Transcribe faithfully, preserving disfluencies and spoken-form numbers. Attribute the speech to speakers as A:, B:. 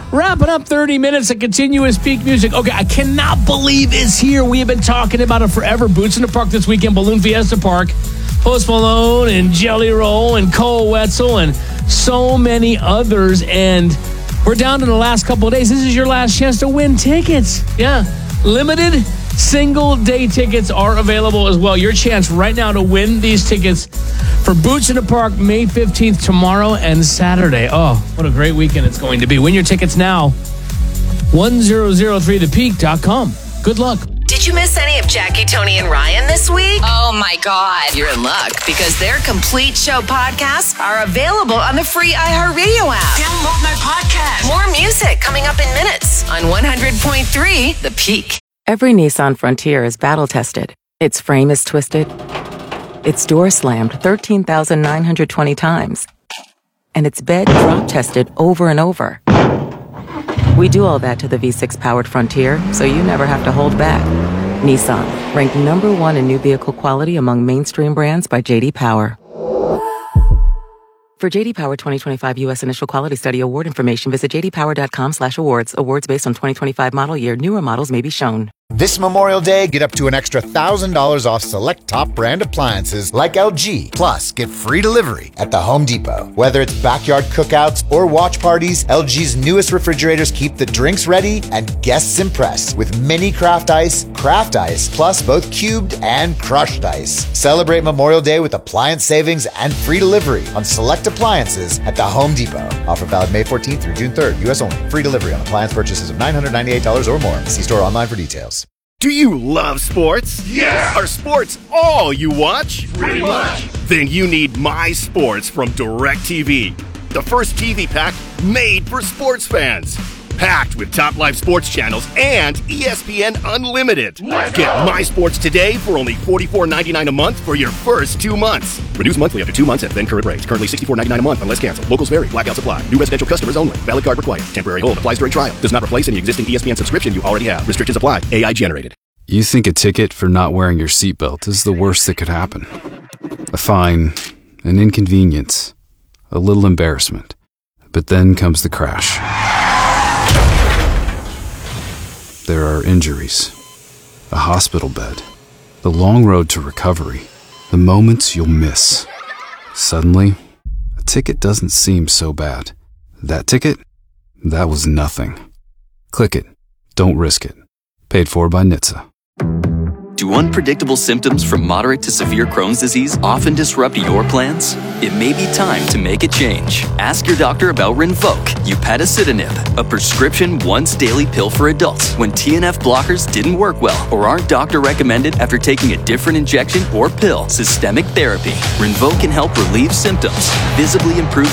A: Wrapping up thirty minutes of continuous peak music. Okay, I cannot believe it's here. We have been talking about it forever. Boots in the Park this weekend, Balloon Fiesta Park. Post Malone and Jelly Roll and Cole Wetzel and so many others. And we're down to the last couple of days. This is your last chance to win tickets. Yeah, limited single-day tickets are available as well. Your chance right now to win these tickets for Boots in the Park, May fifteenth, tomorrow and Saturday. Oh, what a great weekend it's going to be. Win your tickets now. one thousand three the peak dot com. Good luck.
B: Did you miss any of Jackie, Tony, and Ryan this week?
C: Oh, my God.
B: You're in luck because their complete show podcasts are available on the free iHeartRadio app.
C: Download my podcast.
B: More music coming up in minutes on one hundred point three The Peak.
D: Every Nissan Frontier is battle-tested. Its frame is twisted. Its door slammed thirteen thousand nine hundred twenty times. And its bed drop-tested over and over. We do all that to the V six powered Frontier, so you never have to hold back. Nissan, ranked number one in new vehicle quality among mainstream brands by J D Power. For J D Power twenty twenty-five U S Initial Quality Study award information, visit j d power dot com slash awards. Awards based on twenty twenty-five model year. Newer models may be shown.
E: This Memorial Day, get up to an extra one thousand dollars off select top brand appliances like L G. Plus, get free delivery at the Home Depot. Whether it's backyard cookouts or watch parties, L G's newest refrigerators keep the drinks ready and guests impressed with mini craft ice, craft ice, plus both cubed and crushed ice. Celebrate Memorial Day with appliance savings and free delivery on select appliances at the Home Depot. Offer valid May fourteenth through June third. U S only. Free delivery on appliance purchases of nine hundred ninety-eight dollars or more. See store online for details.
F: Do you love sports?
G: Yeah!
F: Are sports all you watch?
G: Pretty much.
F: Then you need My Sports from DirecTV. The first T V pack made for sports fans. Packed with top live sports channels and E S P N Unlimited.
G: Let's
F: Get
G: go.
F: My Sports today for only forty-four ninety-nine a month for your first two months. Reduce monthly after two months at then current rates. Currently sixty-four ninety-nine a month unless canceled. Locals vary. Blackouts apply. New residential customers only. Valid card required. Temporary hold applies during trial. Does not replace any existing E S P N subscription you already have. Restrictions apply. A I generated.
H: You think a ticket for not wearing your seatbelt is the worst that could happen. A fine, an inconvenience, a little embarrassment. But then comes the crash. There are injuries, a hospital bed, the long road to recovery, the moments you'll miss. Suddenly, a ticket doesn't seem so bad. That ticket? That was nothing. Click it. Don't risk it. Paid for by N H T S A.
I: Do unpredictable symptoms from moderate to severe Crohn's disease often disrupt your plans? It may be time to make a change. Ask your doctor about Rinvoq, upadacitinib, a prescription once-daily pill for adults when T N F blockers didn't work well or aren't doctor-recommended after taking a different injection or pill. Systemic therapy. Rinvoq can help relieve symptoms, visibly improve